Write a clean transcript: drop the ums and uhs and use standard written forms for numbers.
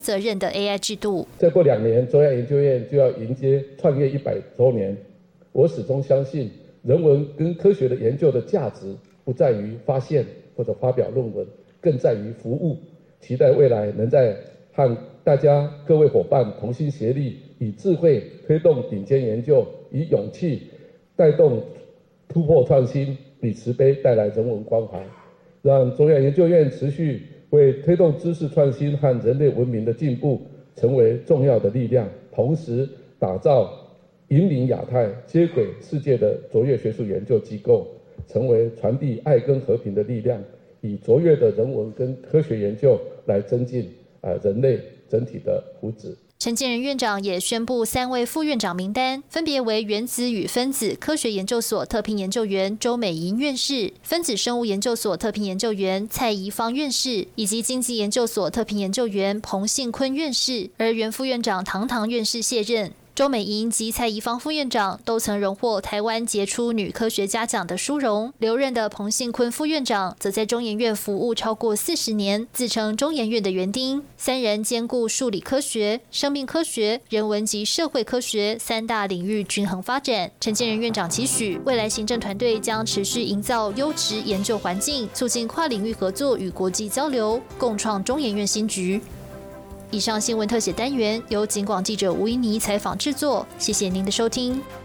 责任的 AI 制度。 再过2年，中央研究院就要迎接创业100周年。我始终相信，人文跟科学的研究的价值不在于发现或者发表论文，更在于服务。期待未来能在和大家各位伙伴同心协力，以智慧推动顶尖研究，以勇气带动突破创新，以慈悲带来人文关怀，让中央研究院持续为推动知识创新和人类文明的进步成为重要的力量，同时打造引领亚太、接轨世界的卓越学术研究机构，成为传递爱跟和平的力量，以卓越的人文跟科学研究来增进人类整体的福祉。 陈建仁院长也宣布3位副院长名单，分别为原子与分子科学研究所特聘研究员周美莹院士、分子生物研究所特聘研究员蔡宜芳院士，以及经济研究所特聘研究员彭信坤院士。而原副院长唐院士卸任。周美莹及蔡宜芳副院长都曾荣获台湾杰出女科学家奖的殊荣，留任的彭信坤副院长则在中研院服务超过40年，自称中研院的园丁。3人兼顾数理科学、生命科学、人文及社会科学3大领域均衡发展。陈建仁院长期许，未来行政团队将持续营造优质研究环境，促进跨领域合作与国际交流，共创中研院新局。以上新闻特写单元由警广记者吴怡妮采访制作，谢谢您的收听。